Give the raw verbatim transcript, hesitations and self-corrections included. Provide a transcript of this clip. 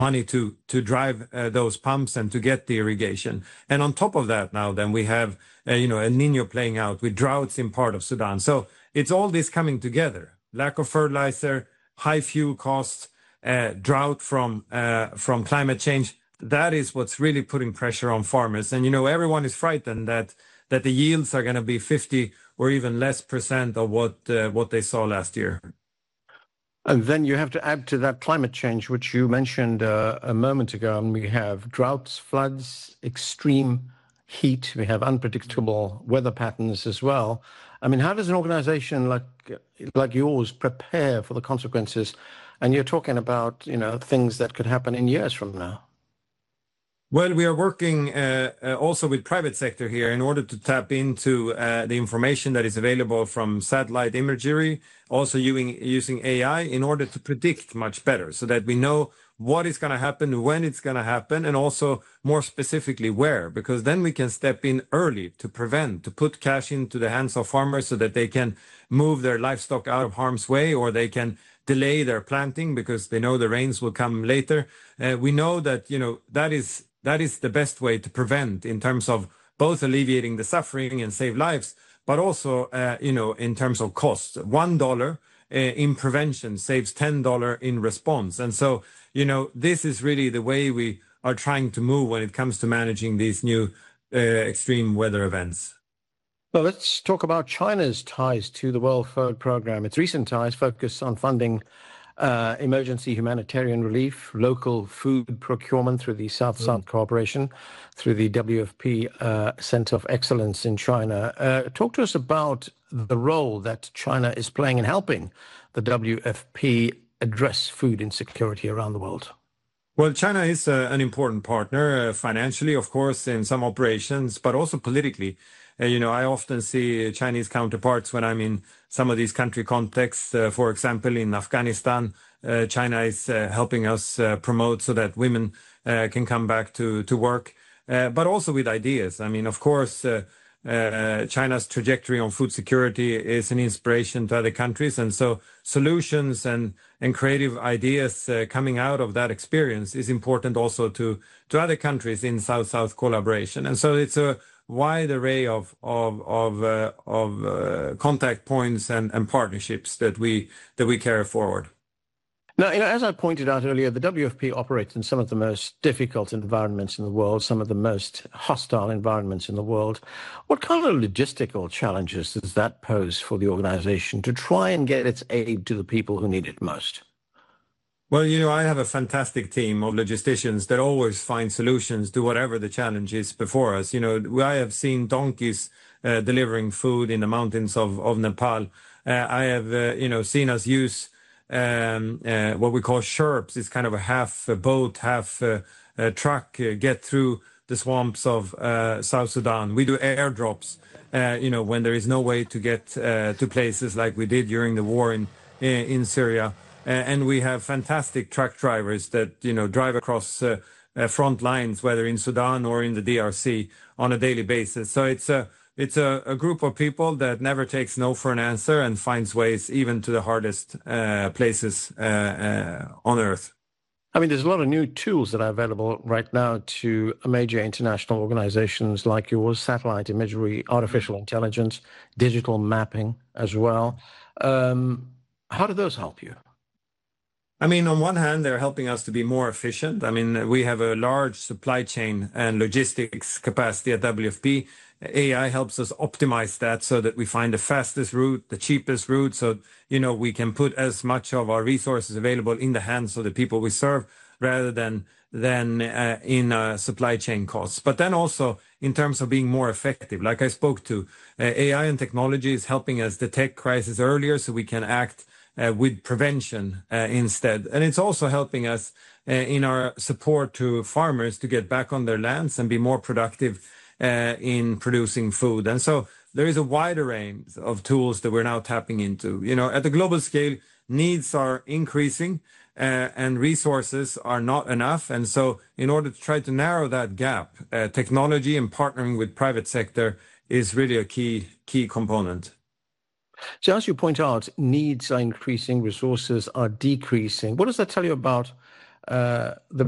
money to to drive uh, those pumps and to get the irrigation. And on top of that, now then we have uh, you know El Nino playing out with droughts in part of Sudan. So it's all this coming together: lack of fertilizer, high fuel costs, uh, drought from uh, from climate change. That is what's really putting pressure on farmers. And you know everyone is frightened that that the yields are going to be fifty or even less percent of what uh, what they saw last year. And then you have to add to that climate change, which you mentioned uh, a moment ago, and we have droughts, floods, extreme heat. We have unpredictable weather patterns as well. I mean, how does an organization like like yours prepare for the consequences? And you're talking about, you know, things that could happen in years from now. Well, we are working uh, uh, also with private sector here in order to tap into uh, the information that is available from satellite imagery, also using, using A I in order to predict much better so that we know what is going to happen, when it's going to happen, and also more specifically where, because then we can step in early to prevent, to put cash into the hands of farmers so that they can move their livestock out of harm's way, or they can delay their planting because they know the rains will come later. Uh, we know that, you know, that is That is the best way to prevent in terms of both alleviating the suffering and save lives, but also, uh, you know, in terms of cost. One dollar uh, in prevention saves ten dollars in response. And so, you know, this is really the way we are trying to move when it comes to managing these new uh, extreme weather events. Well, let's talk about China's ties to the World Food Programme. Its recent ties focus on funding Uh, emergency humanitarian relief, local food procurement through the South-South mm. Cooperation, through the W F P uh, Center of Excellence in China. Uh, talk to us about the role that China is playing in helping the W F P address food insecurity around the world. Well, China is uh, an important partner, uh, financially, of course, in some operations, but also politically. Uh, you know, I often see Chinese counterparts when I'm in some of these country contexts. Uh, for example, in Afghanistan, uh, China is uh, helping us uh, promote so that women uh, can come back to, to work, uh, but also with ideas. I mean, of course, uh, uh, China's trajectory on food security is an inspiration to other countries. And so solutions and, and creative ideas uh, coming out of that experience is important also to, to other countries in South-South collaboration. And so it's a wide array of of of, uh, of uh, contact points and, and partnerships that we that we carry forward. Now, you know, as I pointed out earlier, the W F P operates in some of the most difficult environments in the world, some of the most hostile environments in the world. What kind of logistical challenges does that pose for the organization to try and get its aid to the people who need it most? Well, you know, I have a fantastic team of logisticians that always find solutions to whatever the challenge is before us. You know, I have seen donkeys uh, delivering food in the mountains of, of Nepal. Uh, I have, uh, you know, seen us use um, uh, what we call sherps. It's kind of a half a boat, half a, a truck, uh, get through the swamps of uh, South Sudan. We do airdrops, uh, you know, when there is no way to get uh, to places like we did during the war in in Syria. Uh, and we have fantastic truck drivers that, you know, drive across uh, uh, front lines, whether in Sudan or in the D R C, on a daily basis. So it's a it's a, a group of people that never takes no for an answer and finds ways even to the hardest uh, places uh, uh, on earth. I mean, there's a lot of new tools that are available right now to major international organizations like yours: satellite imagery, artificial intelligence, digital mapping as well. Um, how do those help you? I mean, on one hand, they're helping us to be more efficient. I mean, we have a large supply chain and logistics capacity at W F P. A I helps us optimize that so that we find the fastest route, the cheapest route, so, you know, we can put as much of our resources available in the hands of the people we serve rather than than uh, in uh, supply chain costs. But then also in terms of being more effective, like I spoke to, uh, A I and technology is helping us detect crisis earlier so we can act Uh, with prevention uh, instead. And it's also helping us uh, in our support to farmers to get back on their lands and be more productive uh, in producing food. And so there is a wider range of tools that we're now tapping into. You know, at the global scale, needs are increasing uh, and resources are not enough. And so in order to try to narrow that gap, uh, technology and partnering with private sector is really a key, key component. So as you point out, needs are increasing, resources are decreasing. What does that tell you about uh, the